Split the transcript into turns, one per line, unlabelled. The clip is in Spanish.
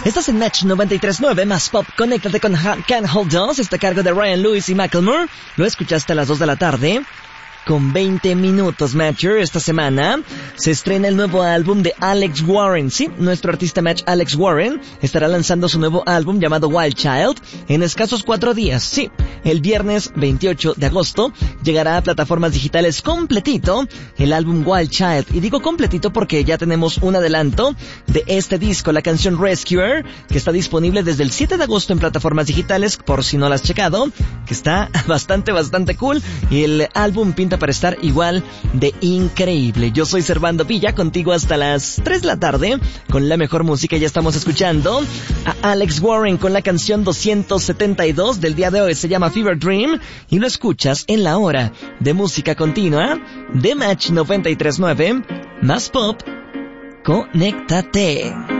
Estás en Match 93.9 más pop. Conéctate con Can't Hold Us. Está a cargo de Ryan Lewis y Macklemore. Lo escuchaste a las 2 de la tarde. Con 20 minutos, Matcher. Esta semana se estrena el nuevo álbum de Alex Warren. Sí, nuestro artista Match, Alex Warren, estará lanzando su nuevo álbum llamado Wild Child en escasos 4 días. Sí, el viernes 28 de agosto llegará a plataformas digitales completito el álbum Wild Child. Y digo completito porque ya tenemos un adelanto de este disco, la canción Rescuer, que está disponible desde el 7 de agosto en plataformas digitales, por si no la has checado, que está bastante cool. Y el álbum pinta para estar igual de increíble. Yo soy Servando Villa, contigo hasta las 3 de la tarde con la mejor música. Ya estamos escuchando a Alex Warren con la canción 272 del día de hoy. Se llama Fever Dream y lo escuchas en la hora de música continua de Match 93.9 más pop. Conéctate.